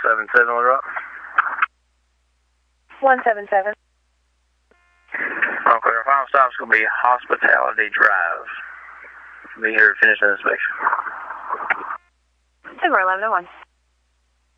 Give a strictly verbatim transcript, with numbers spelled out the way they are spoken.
seven seven, what up? one seven seven. Okay, our final stop's going to be Hospitality Drive. Be here to finish the inspection. Denver eleven oh one.